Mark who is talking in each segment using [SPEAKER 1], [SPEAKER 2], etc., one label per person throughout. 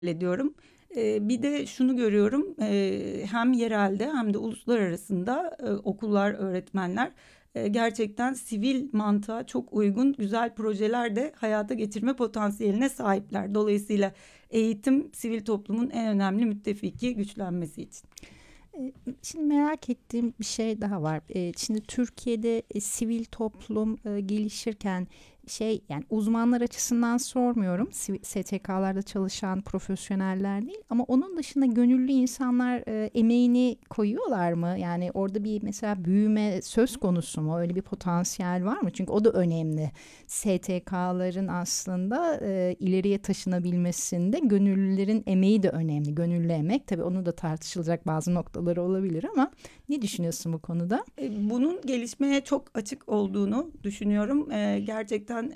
[SPEAKER 1] ediyorum. Bir de şunu görüyorum, hem yerelde hem de uluslararasında okullar, öğretmenler gerçekten sivil mantığa çok uygun güzel projeler de hayata geçirme potansiyeline sahipler. Dolayısıyla eğitim sivil toplumun en önemli müttefiki güçlenmesi için.
[SPEAKER 2] Şimdi merak ettiğim bir şey daha var. Şimdi Türkiye'de sivil toplum gelişirken yani uzmanlar açısından sormuyorum. STK'larda çalışan profesyoneller değil ama onun dışında gönüllü insanlar emeğini koyuyorlar mı? Yani orada bir mesela büyüme söz konusu mu? Öyle bir potansiyel var mı? Çünkü o da önemli. STK'ların aslında ileriye taşınabilmesinde gönüllülerin emeği de önemli. Gönüllü emek tabii onu da tartışılacak bazı noktaları olabilir ama ne düşünüyorsun bu konuda?
[SPEAKER 1] Bunun gelişmeye çok açık olduğunu düşünüyorum. Gerçekten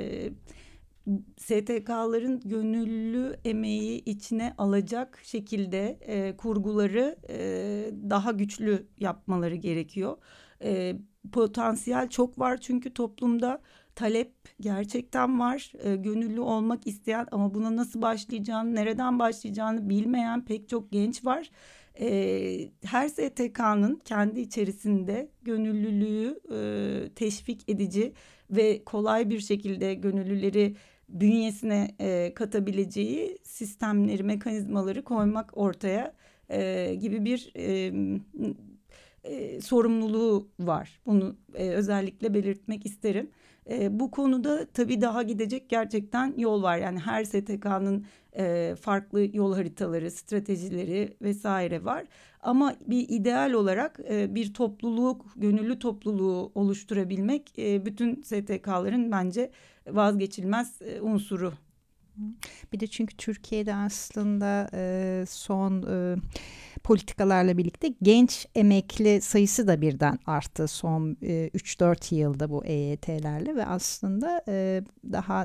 [SPEAKER 1] STK'ların gönüllü emeği içine alacak şekilde kurguları daha güçlü yapmaları gerekiyor. Potansiyel çok var çünkü toplumda talep gerçekten var. Gönüllü olmak isteyen ama buna nasıl başlayacağını, nereden başlayacağını bilmeyen pek çok genç var. Her STK'nın kendi içerisinde gönüllülüğü teşvik edici ve kolay bir şekilde gönüllüleri bünyesine katabileceği sistemleri, mekanizmaları koymak ortaya gibi bir sorumluluğu var. Bunu özellikle belirtmek isterim. Bu konuda tabii daha gidecek gerçekten yol var. Yani her STK'nın farklı yol haritaları, stratejileri vesaire var. Ama bir ideal olarak bir topluluk, gönüllü topluluğu oluşturabilmek bütün STK'ların bence vazgeçilmez unsuru.
[SPEAKER 2] Bir de çünkü Türkiye'de aslında son politikalarla birlikte genç emekli sayısı da birden arttı son 3-4 yılda bu EYT'lerle ve aslında daha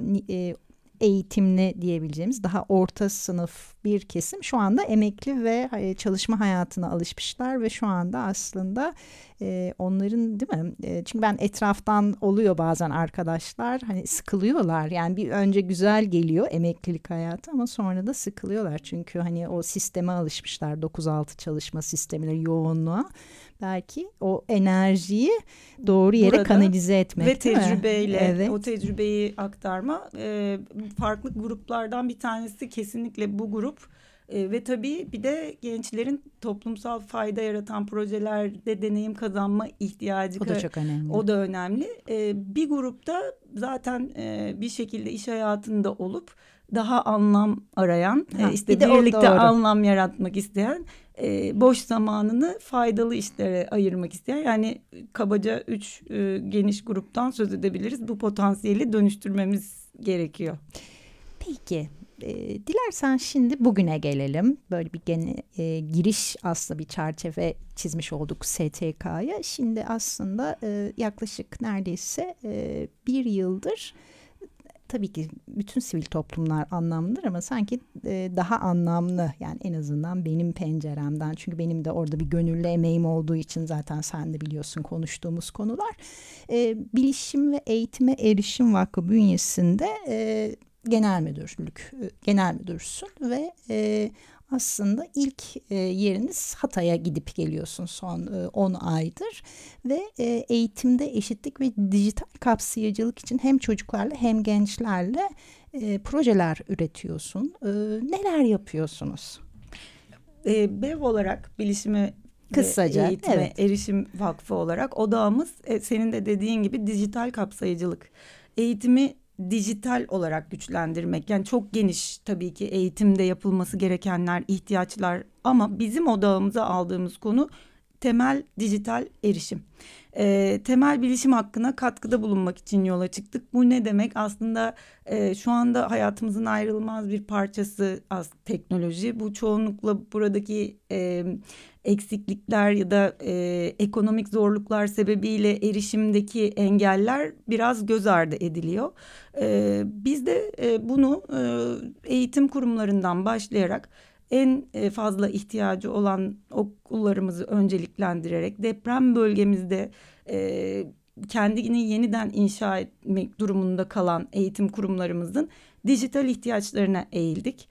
[SPEAKER 2] eğitimli diyebileceğimiz daha orta sınıf bir kesim şu anda emekli ve çalışma hayatına alışmışlar ve şu anda aslında onların değil mi? Çünkü ben etraftan oluyor bazen arkadaşlar hani sıkılıyorlar yani bir önce güzel geliyor emeklilik hayatı ama sonra da sıkılıyorlar çünkü hani o sisteme alışmışlar 9-6 çalışma sistemine yoğunluğa belki o enerjiyi doğru yere
[SPEAKER 1] Burada
[SPEAKER 2] kanalize
[SPEAKER 1] ve
[SPEAKER 2] etmek değil mi?
[SPEAKER 1] tecrübeyle o
[SPEAKER 2] Evet.
[SPEAKER 1] tecrübeyi aktarma farklı gruplardan bir tanesi kesinlikle bu grup. Ve tabii bir de gençlerin toplumsal fayda yaratan projelerde deneyim kazanma ihtiyacı
[SPEAKER 2] O da çok önemli.
[SPEAKER 1] o da önemli. Bir grupta zaten bir şekilde iş hayatında olup daha anlam arayan,
[SPEAKER 2] Ha, bir
[SPEAKER 1] işte
[SPEAKER 2] de o
[SPEAKER 1] birlikte
[SPEAKER 2] doğru.
[SPEAKER 1] anlam yaratmak isteyen, boş zamanını faydalı işlere ayırmak isteyen yani kabaca 3 geniş gruptan söz edebiliriz. Bu potansiyeli dönüştürmemiz gerekiyor.
[SPEAKER 2] Peki, dilersen şimdi bugüne gelelim. Böyle bir giriş aslında bir çerçeve çizmiş olduk STK'ya. Şimdi aslında yaklaşık neredeyse bir yıldır tabii ki bütün sivil toplumlar anlamlıdır ama sanki daha anlamlı yani en azından benim penceremden çünkü benim de orada bir gönüllü emeğim olduğu için zaten sen de biliyorsun konuştuğumuz konular Bilişim ve Eğitime Erişim Vakfı bünyesinde genel müdürsün ve aslında ilk yeriniz Hatay'a gidip geliyorsun son 10 aydır ve eğitimde eşitlik ve dijital kapsayıcılık için hem çocuklarla hem gençlerle projeler üretiyorsun. Neler yapıyorsunuz?
[SPEAKER 1] BEV olarak Bilişime ve
[SPEAKER 2] Kısaca,
[SPEAKER 1] Eğitime
[SPEAKER 2] evet.
[SPEAKER 1] Erişim Vakfı olarak odağımız senin de dediğin gibi dijital kapsayıcılık. Eğitimi dijital olarak güçlendirmek. Yani çok geniş tabii ki eğitimde yapılması gerekenler, ihtiyaçlar ama bizim odağımıza aldığımız konu temel dijital erişim. Temel bilişim hakkına katkıda bulunmak için yola çıktık. Bu ne demek? Aslında şu anda hayatımızın ayrılmaz bir parçası teknoloji. Bu çoğunlukla buradaki eksiklikler ya da ekonomik zorluklar sebebiyle erişimdeki engeller biraz göz ardı ediliyor. Biz de bunu eğitim kurumlarından başlayarak en fazla ihtiyacı olan okullarımızı önceliklendirerek deprem bölgemizde kendini yeniden inşa etmek durumunda kalan eğitim kurumlarımızın dijital ihtiyaçlarına eğildik.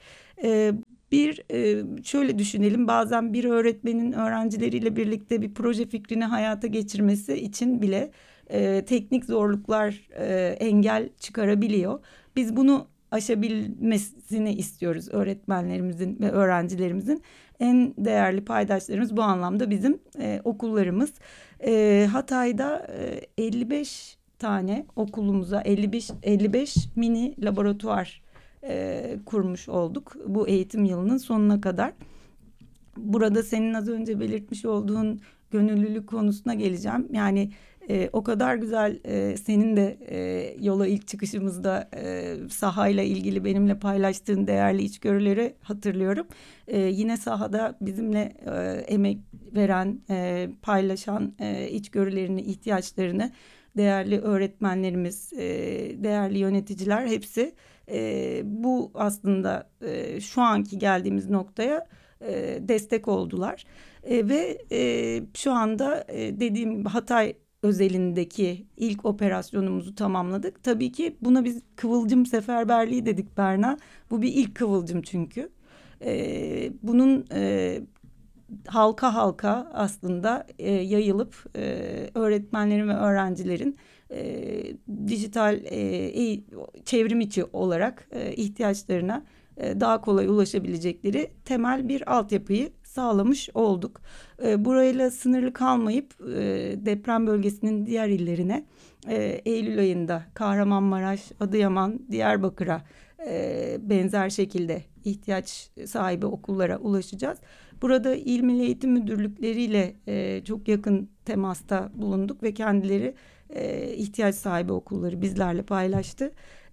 [SPEAKER 1] Şöyle düşünelim, bazen bir öğretmenin öğrencileriyle birlikte bir proje fikrini hayata geçirmesi için bile teknik zorluklar engel çıkarabiliyor. Biz bunu aşabilmesini istiyoruz öğretmenlerimizin ve öğrencilerimizin. En değerli paydaşlarımız bu anlamda bizim okullarımız. Hatay'da 55 tane okulumuza 55 mini laboratuvar kurmuş olduk bu eğitim yılının sonuna kadar. Burada senin az önce belirtmiş olduğun gönüllülük konusuna geleceğim. Yani o kadar güzel senin de yola ilk çıkışımızda sahayla ilgili benimle paylaştığın değerli içgörüleri hatırlıyorum. Yine sahada bizimle emek veren, paylaşan içgörülerini, ihtiyaçlarını değerli öğretmenlerimiz, değerli yöneticiler hepsi bu aslında şu anki geldiğimiz noktaya destek oldular. Ve şu anda dediğim gibi Hatay özelindeki ilk operasyonumuzu tamamladık. Tabii ki buna biz kıvılcım seferberliği dedik Berna. Bu bir ilk kıvılcım çünkü. Bunun halka halka aslında yayılıp öğretmenlerin ve öğrencilerin dijital çevrim içi olarak ihtiyaçlarına daha kolay ulaşabilecekleri temel bir altyapıyı sağlamış olduk. Burayla sınırlı kalmayıp deprem bölgesinin diğer illerine Eylül ayında Kahramanmaraş, Adıyaman, Diyarbakır'a benzer şekilde ihtiyaç sahibi okullara ulaşacağız. Burada İl Milli Eğitim Müdürlükleriyle çok yakın temasta bulunduk ve kendileri ihtiyaç sahibi okulları bizlerle paylaştı.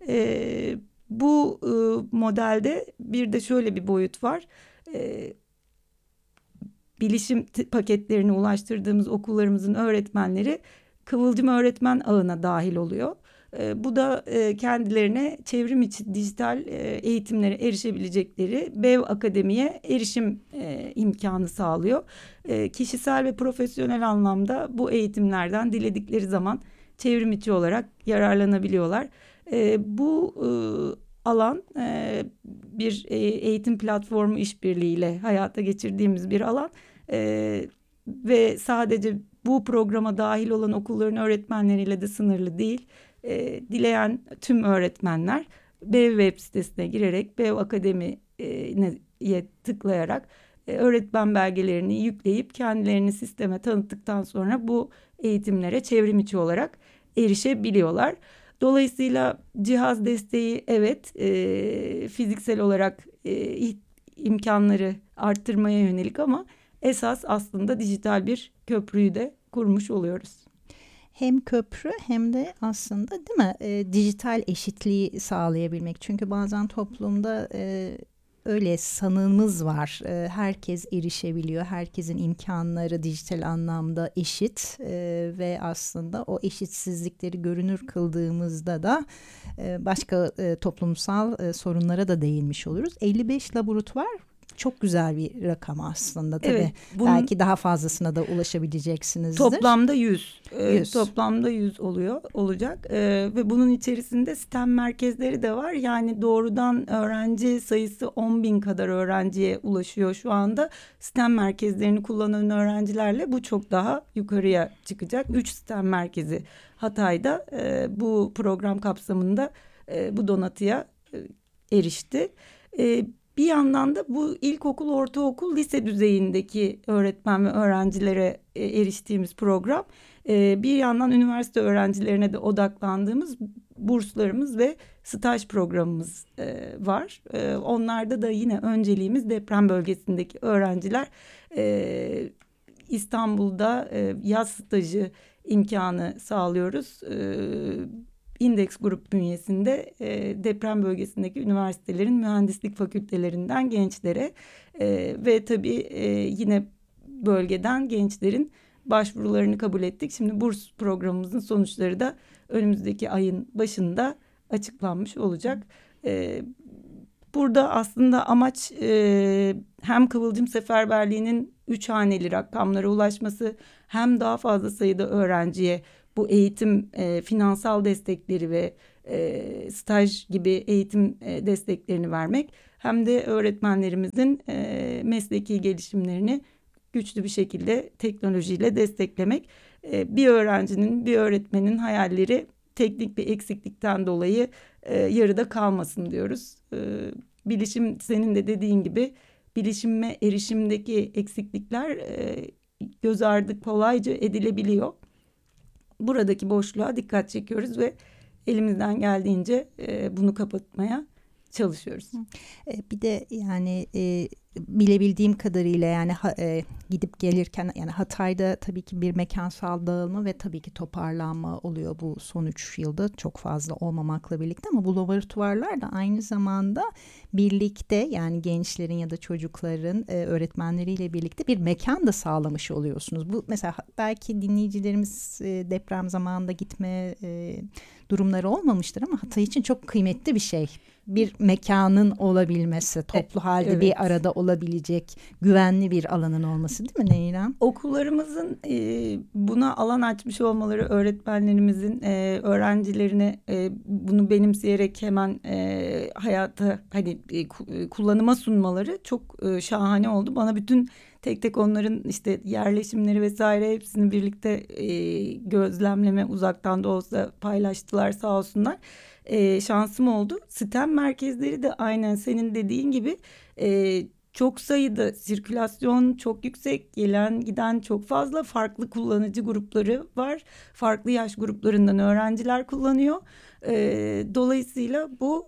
[SPEAKER 1] Bu modelde bir de şöyle bir boyut var. Bilişim paketlerini ulaştırdığımız okullarımızın öğretmenleri Kıvılcım Öğretmen Ağı'na dahil oluyor. Bu da kendilerine çevrim içi dijital eğitimlere erişebilecekleri BEV Akademi'ye erişim imkanı sağlıyor. Kişisel ve profesyonel anlamda bu eğitimlerden diledikleri zaman çevrim içi olarak yararlanabiliyorlar. Bu alan bir eğitim platformu işbirliğiyle hayata geçirdiğimiz bir alan ve sadece bu programa dahil olan okulların öğretmenleriyle de sınırlı değil. Dileyen tüm öğretmenler BEV web sitesine girerek BEV Akademi'ye tıklayarak öğretmen belgelerini yükleyip kendilerini sisteme tanıttıktan sonra bu eğitimlere çevrim içi olarak erişebiliyorlar. Dolayısıyla cihaz desteği evet fiziksel olarak imkanları arttırmaya yönelik ama esas aslında dijital bir köprüyü de kurmuş oluyoruz.
[SPEAKER 2] Hem köprü hem de aslında değil mi dijital eşitliği sağlayabilmek. Çünkü bazen toplumda öyle sanımız var. Herkes erişebiliyor. Herkesin imkanları dijital anlamda eşit ve aslında o eşitsizlikleri görünür kıldığımızda da başka toplumsal sorunlara da değinmiş oluruz. 55 laboratuvar çok güzel bir rakam aslında tabii. Evet, belki daha fazlasına da ulaşabileceksinizdir.
[SPEAKER 1] Toplamda 100. Toplamda 100 olacak. Ve bunun içerisinde STEM merkezleri de var. Yani doğrudan öğrenci sayısı 10.000 kadar öğrenciye ulaşıyor şu anda. STEM merkezlerini kullanan öğrencilerle bu çok daha yukarıya çıkacak. 3 STEM merkezi Hatay'da bu program kapsamında bu donatıya erişti. Bir yandan da bu ilkokul, ortaokul, lise düzeyindeki öğretmen ve öğrencilere eriştiğimiz program. Bir yandan üniversite öğrencilerine de odaklandığımız burslarımız ve staj programımız var. Onlarda da yine önceliğimiz deprem bölgesindeki öğrenciler. İstanbul'da yaz stajı imkanı sağlıyoruz. İndeks Grup bünyesinde deprem bölgesindeki üniversitelerin mühendislik fakültelerinden gençlere ve tabii yine bölgeden gençlerin başvurularını kabul ettik. Şimdi burs programımızın sonuçları da önümüzdeki ayın başında açıklanmış olacak. Burada aslında amaç hem Kıvılcım Seferberliği'nin 3 haneli rakamlara ulaşması hem daha fazla sayıda öğrenciye bu eğitim finansal destekleri ve staj gibi eğitim desteklerini vermek. hem de öğretmenlerimizin mesleki gelişimlerini güçlü bir şekilde teknolojiyle desteklemek. Bir öğrencinin, bir öğretmenin hayalleri teknik bir eksiklikten dolayı yarıda kalmasın diyoruz. Bilişim, senin de dediğin gibi, bilişime erişimdeki eksiklikler göz ardı kolayca edilebiliyor. Buradaki boşluğa dikkat çekiyoruz ve elimizden geldiğince bunu kapatmaya çalışıyoruz.
[SPEAKER 2] Bir de yani bilebildiğim kadarıyla yani gidip gelirken yani Hatay'da tabii ki bir mekansal dağılma ve tabii ki toparlanma oluyor bu son 3 yılda, çok fazla olmamakla birlikte, ama bu laboratuvarlar da aynı zamanda birlikte, yani gençlerin ya da çocukların öğretmenleriyle birlikte bir mekan da sağlamış oluyorsunuz. Bu mesela belki dinleyicilerimiz deprem zamanında gitme durumları olmamıştır ama Hatay için çok kıymetli bir şey. Bir mekanın olabilmesi, toplu halde
[SPEAKER 1] evet,
[SPEAKER 2] bir arada olabilecek güvenli bir alanın olması, değil mi Neyran?
[SPEAKER 1] Okullarımızın buna alan açmış olmaları, öğretmenlerimizin öğrencilerine bunu benimseyerek hemen hayata hani kullanıma sunmaları çok şahane oldu. Bana bütün tek tek onların işte yerleşimleri vesaire hepsini birlikte gözlemleme, uzaktan da olsa paylaştılar sağ olsunlar. Şansım oldu. STEM merkezleri de aynen senin dediğin gibi çok sayıda, sirkülasyon çok yüksek, gelen giden çok fazla, farklı kullanıcı grupları var. Farklı yaş gruplarından öğrenciler kullanıyor. Dolayısıyla bu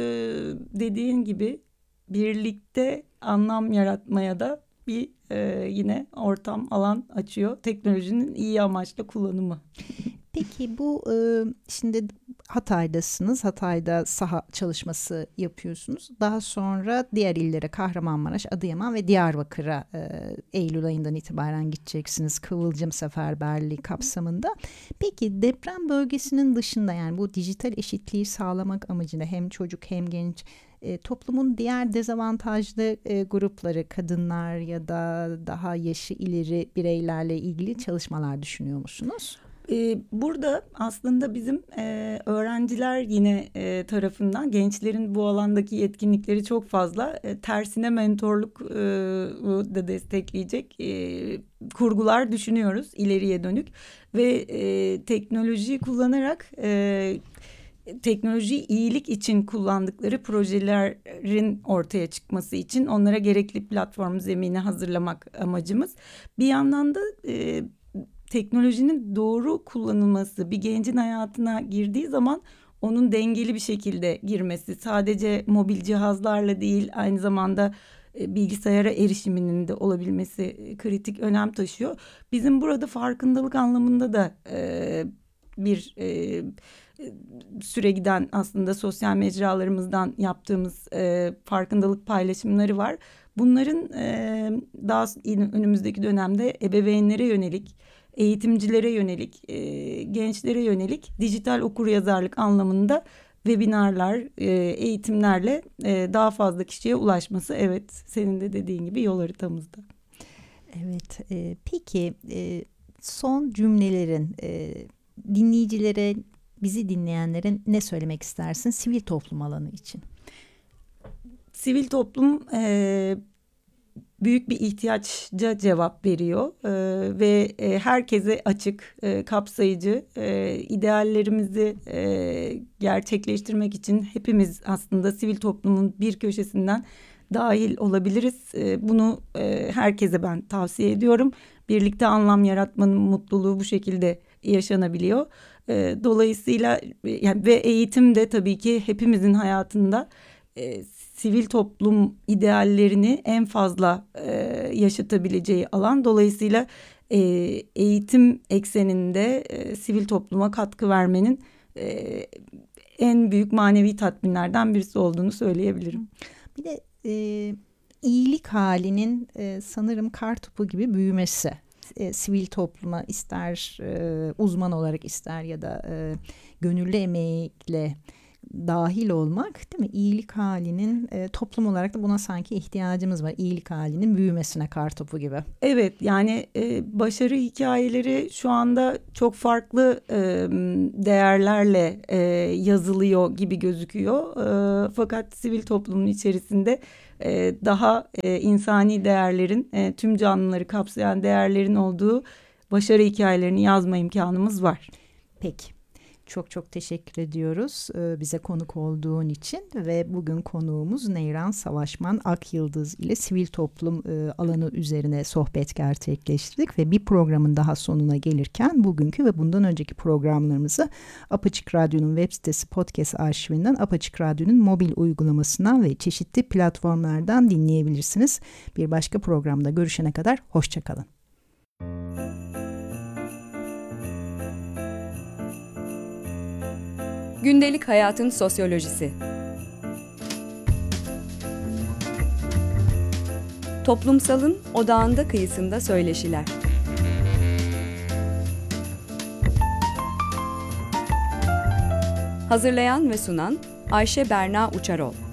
[SPEAKER 1] dediğin gibi birlikte anlam yaratmaya da bir yine ortam, alan açıyor. Teknolojinin iyi amaçla kullanımı.
[SPEAKER 2] Peki bu şimdi Hatay'dasınız. Hatay'da saha çalışması yapıyorsunuz. Daha sonra diğer illere, Kahramanmaraş, Adıyaman ve Diyarbakır'a Eylül ayından itibaren gideceksiniz. Kıvılcım Seferberliği kapsamında. Peki deprem bölgesinin dışında, yani bu dijital eşitliği sağlamak amacıyla hem çocuk hem genç, toplumun diğer dezavantajlı grupları, kadınlar ya da daha yaşı ileri bireylerle ilgili çalışmalar düşünüyor musunuz?
[SPEAKER 1] Burada aslında bizim öğrenciler yine tarafından gençlerin bu alandaki yetkinlikleri çok fazla. Tersine mentorluk da destekleyecek kurgular düşünüyoruz ileriye dönük. Ve teknolojiyi kullanarak teknolojiyi iyilik için kullandıkları projelerin ortaya çıkması için onlara gerekli platform zemini hazırlamak amacımız. Bir yandan da teknolojinin doğru kullanılması, bir gencin hayatına girdiği zaman onun dengeli bir şekilde girmesi, sadece mobil cihazlarla değil, aynı zamanda bilgisayara erişiminin de olabilmesi kritik önem taşıyor. Bizim burada farkındalık anlamında da bir süre giden aslında sosyal mecralarımızdan yaptığımız farkındalık paylaşımları var. Bunların daha önümüzdeki dönemde ebeveynlere yönelik, eğitimcilere yönelik, gençlere yönelik dijital okuryazarlık anlamında webinarlar, eğitimlerle daha fazla kişiye ulaşması, evet, senin de dediğin gibi yol haritamızda.
[SPEAKER 2] Evet, peki son cümlelerin dinleyicilere, bizi dinleyenlere ne söylemek istersin sivil toplum alanı için?
[SPEAKER 1] Sivil toplum büyük bir ihtiyaca cevap veriyor ve herkese açık, kapsayıcı, ideallerimizi gerçekleştirmek için hepimiz aslında sivil toplumun bir köşesinden dahil olabiliriz. Bunu herkese ben tavsiye ediyorum. Birlikte anlam yaratmanın mutluluğu bu şekilde yaşanabiliyor. Dolayısıyla yani ve eğitim de tabii ki hepimizin hayatında sivil toplum ideallerini en fazla yaşatabileceği alan. Dolayısıyla eğitim ekseninde sivil topluma katkı vermenin en büyük manevi tatminlerden birisi olduğunu söyleyebilirim.
[SPEAKER 2] Bir de iyilik halinin sanırım kartopu gibi büyümesi. Sivil topluma ister uzman olarak ister ya da gönüllü emeğiyle dahil olmak, değil mi? İyilik halinin toplum olarak da buna sanki ihtiyacımız var. İyilik halinin büyümesine kartopu gibi.
[SPEAKER 1] Evet, yani başarı hikayeleri şu anda çok farklı değerlerle yazılıyor gibi gözüküyor. Fakat sivil toplumun içerisinde daha insani değerlerin, tüm canlıları kapsayan değerlerin olduğu başarı hikayelerini yazma imkanımız var.
[SPEAKER 2] Peki. Çok çok teşekkür ediyoruz bize konuk olduğun için ve bugün konuğumuz Neyran Savaşman Akyıldız ile sivil toplum alanı üzerine sohbet gerçekleştirdik ve bir programın daha sonuna gelirken bugünkü ve bundan önceki programlarımızı Apaçık Radyo'nun web sitesi podcast arşivinden, Apaçık Radyo'nun mobil uygulamasından ve çeşitli platformlardan dinleyebilirsiniz. Bir başka programda görüşene kadar hoşça kalın.
[SPEAKER 3] Gündelik hayatın sosyolojisi. Toplumsalın odağında kıyısında söyleşiler. Hazırlayan ve sunan Ayşe Berna Uçarol.